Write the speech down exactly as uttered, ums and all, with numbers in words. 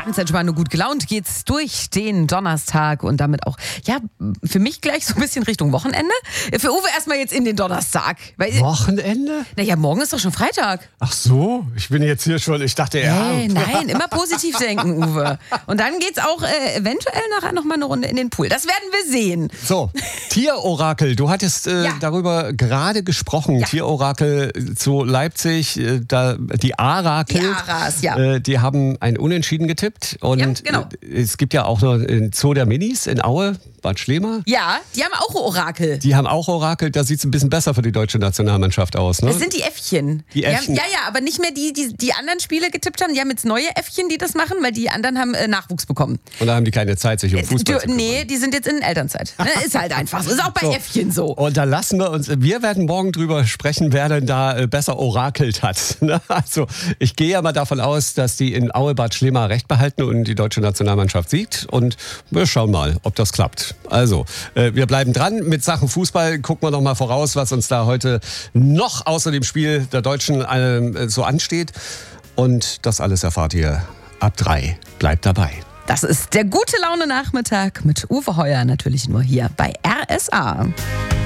Ganz entspannt und gut gelaunt geht's durch den Donnerstag und damit auch, ja, für mich gleich so ein bisschen Richtung Wochenende. Für Uwe erstmal jetzt in den Donnerstag. Weil, Wochenende? Naja, morgen ist doch schon Freitag. Ach so, ich bin jetzt hier schon, ich dachte, ja. Hey, nein, immer positiv denken, Uwe. Und dann geht's auch äh, eventuell nachher noch mal eine Runde in den Pool. Das werden wir sehen. So, Tierorakel, du hattest äh, Ja. darüber gerade gesprochen. Ja. Tierorakel zu Leipzig, äh, da, die Arakel, Die Aras, ja. äh, die haben ein Unentschieden getippt. Und Ja, genau. äh, es gibt ja auch noch den Zoo der Minis in Aue, Bad Schlema. Ja, die haben auch Orakel. Die haben auch Orakel, da sieht es ein bisschen besser für die deutsche Nationalmannschaft aus. Ne? Das sind die Äffchen. Die Äffchen. haben, ja, ja, aber nicht mehr die, die die anderen Spiele getippt haben. Die haben jetzt neue Äffchen, die das machen, weil die anderen haben äh, Nachwuchs bekommen. Und da haben die keine Zeit, sich um Fußball Du, zu kümmern. nee, die sind jetzt in Elternzeit. Ne, ist halt einfach so. Ist auch bei So. Äffchen so. Und da lassen wir uns, wir werden morgen drüber sprechen, wer denn da äh, besser orakelt hat. Ne? Also ich gehe ja mal davon aus, dass die in Aue Bad Schlema recht behalten und die deutsche Nationalmannschaft siegt. Und wir schauen mal, ob das klappt. Also, äh, wir bleiben dran mit Sachen Fußball. Gucken wir noch mal voraus, was uns da heute noch außer dem Spiel der Deutschen äh, so ansteht. Und das alles erfahrt ihr ab drei. Bleibt dabei. Das ist der gute Laune Nachmittag mit Uwe Heuer, natürlich nur hier bei R S A.